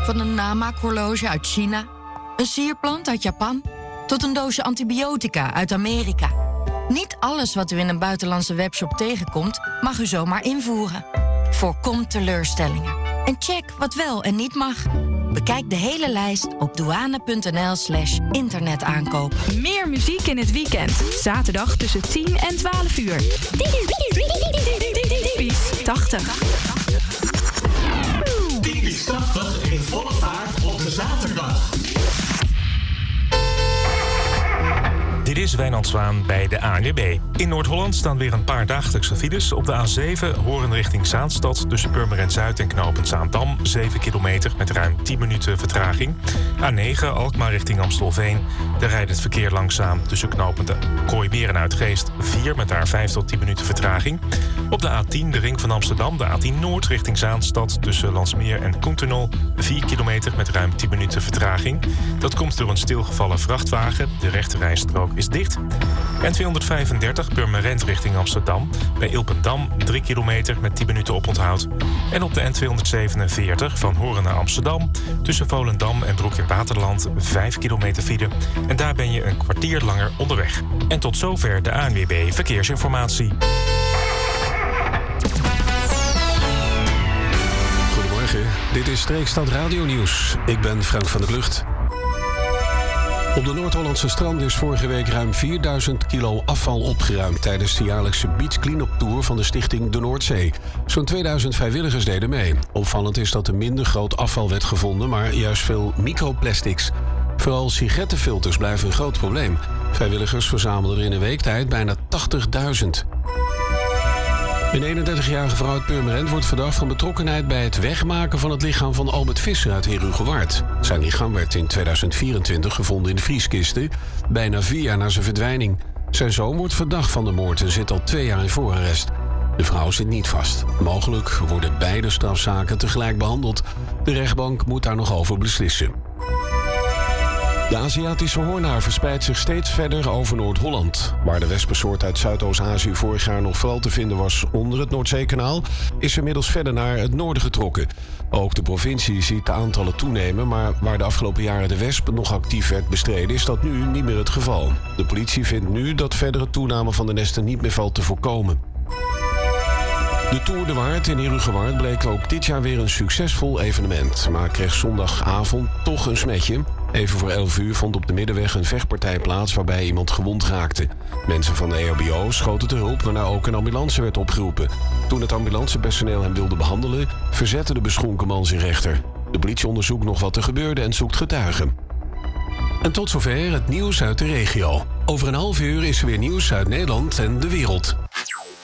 Van een namaakhorloge uit China, een sierplant uit Japan, tot een doosje antibiotica uit Amerika. Niet alles wat u in een buitenlandse webshop tegenkomt, mag u zomaar invoeren. Voorkom teleurstellingen. En check wat wel en niet mag. Bekijk de hele lijst op douane.nl/internetaankoop. Meer muziek in het weekend. Zaterdag tussen 10 en 12 uur. Typisch 80. Typisch 80 in volle vaart op de zaterdag. Dit is Wijnand Zwaan bij de ANWB. In Noord-Holland staan weer een paar dagelijkse files. Op de A7 Hoorn richting Zaanstad tussen Purmerend Zuid en knooppunt Zaandam 7 kilometer met ruim 10 minuten vertraging. A9 Alkmaar richting Amstelveen. Daar rijdt het verkeer langzaam tussen knooppunten Kooimeer en Uitgeest 4 met daar 5 tot 10 minuten vertraging. Op de A10 de ring van Amsterdam, de A10 Noord richting Zaanstad tussen Landsmeer en Koentunnel 4 kilometer met ruim 10 minuten vertraging. Dat komt door een stilgevallen vrachtwagen. De rechterrijstrook is dicht. En 235 Purmerend richting Amsterdam. Bij Ilpendam 3 kilometer met 10 minuten oponthoud. En op de N247 van Hoorn naar Amsterdam tussen Volendam en Broek in Waterland 5 kilometer file. En daar ben je een kwartier langer onderweg. En tot zover de ANWB Verkeersinformatie. Goedemorgen, dit is Streekstad Radio Nieuws. Ik ben Frank van der Vlucht. Op de Noord-Hollandse stranden is vorige week ruim 4000 kilo afval opgeruimd tijdens de jaarlijkse Beach Clean-up Tour van de stichting De Noordzee. Zo'n 2000 vrijwilligers deden mee. Opvallend is dat er minder groot afval werd gevonden, maar juist veel microplastics. Vooral sigarettenfilters blijven een groot probleem. Vrijwilligers verzamelden er in een week tijd bijna 80.000. Een 31-jarige vrouw uit Purmerend wordt verdacht van betrokkenheid bij het wegmaken van het lichaam van Albert Visser uit Herugewaard. Zijn lichaam werd in 2024 gevonden in de vrieskisten, bijna 4 jaar na zijn verdwijning. Zijn zoon wordt verdacht van de moord en zit al 2 jaar in voorarrest. De vrouw zit niet vast. Mogelijk worden beide strafzaken tegelijk behandeld. De rechtbank moet daar nog over beslissen. De Aziatische hoornaar verspreidt zich steeds verder over Noord-Holland. Waar de wespensoort uit Zuidoost-Azië vorig jaar nog vooral te vinden was onder het Noordzeekanaal, is inmiddels verder naar het noorden getrokken. Ook de provincie ziet de aantallen toenemen, maar waar de afgelopen jaren de wesp nog actief werd bestreden, is dat nu niet meer het geval. De politie vindt nu dat verdere toename van de nesten niet meer valt te voorkomen. De Tour de Waard in Herugewaard bleek ook dit jaar weer een succesvol evenement, maar kreeg zondagavond toch een smetje. Even voor 11 uur vond op de middenweg een vechtpartij plaats waarbij iemand gewond raakte. Mensen van de EHBO schoten te hulp, waarna ook een ambulance werd opgeroepen. Toen het ambulancepersoneel hem wilde behandelen, verzette de beschonken man zich rechter. De politie onderzoekt nog wat er gebeurde en zoekt getuigen. En tot zover het nieuws uit de regio. Over een half uur is er weer nieuws uit Nederland en de wereld.